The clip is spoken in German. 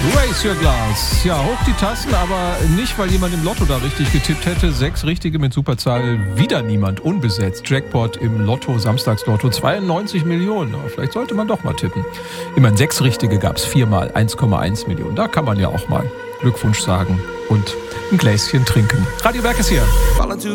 Raise Your Glass. Ja, hoch die Tassen, aber nicht, weil jemand im Lotto da richtig getippt hätte. 6 Richtige mit Superzahl, wieder niemand, unbesetzt. Jackpot im Lotto, Samstagslotto, 92 Millionen. Aber vielleicht sollte man doch mal tippen. Immerhin 6 Richtige gab es, 4-mal 1,1 Millionen. Da kann man ja auch mal Glückwunsch sagen und ein Gläschen trinken. Radio Werk ist hier.